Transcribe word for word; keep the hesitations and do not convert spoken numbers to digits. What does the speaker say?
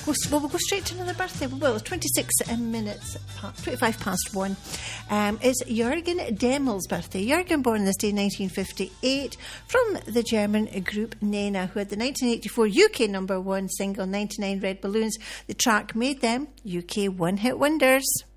We'll, well, we'll go straight to another birthday. We will. It's twenty-six minutes, past, twenty-five past one. Um, it's Jürgen Demmel's birthday. Jürgen, born this day in nineteen fifty-eight, from the German group Nena, who had the nineteen eighty-four U K number one single, ninety-nine Red Balloons. The track made them U K one-hit wonders.